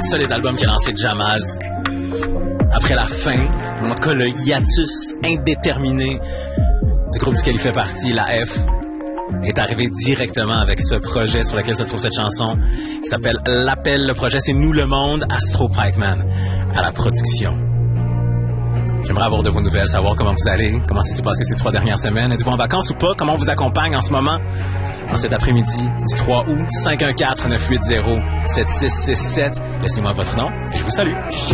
solide album qu'a lancé Jamaz. Après la fin, en tout cas le hiatus indéterminé du groupe duquel il fait partie, la F, est arrivé directement avec ce projet sur lequel se trouve cette chanson. Il s'appelle L'Appel. Le projet, c'est Nous le Monde, Astro Pikeman à la production. J'aimerais avoir de vos nouvelles, savoir comment vous allez, comment ça s'est passé ces 3 dernières semaines. Êtes-vous en vacances ou pas? Comment on vous accompagne en ce moment? En cet après-midi du 3 août, 514-980-7667. Laissez-moi votre nom et je vous salue.